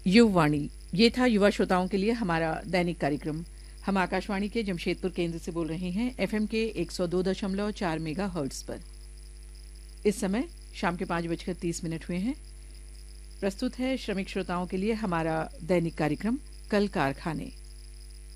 युववाणी, ये था युवा श्रोताओं के लिए हमारा दैनिक कार्यक्रम। हम आकाशवाणी के जमशेदपुर केंद्र से बोल रहे हैं एफएम के 102.4 मेगाहर्ट्ज पर। इस समय शाम के 5:30 हुए हैं। प्रस्तुत है श्रमिक श्रोताओं के लिए हमारा दैनिक कार्यक्रम कल कारखाने।